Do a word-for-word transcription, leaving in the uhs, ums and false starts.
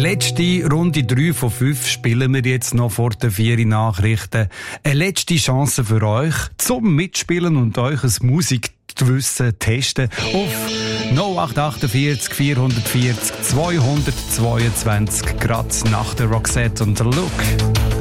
Eine letzte Runde drei von fünf spielen wir jetzt noch vor den vier Nachrichten. Eine letzte Chance für euch zum Mitspielen und euch ein Musikwissen testen auf null acht achtundvierzig vierhundertvierzig zweihundertzweiundzwanzig, gerade nach der Roxette und der Look.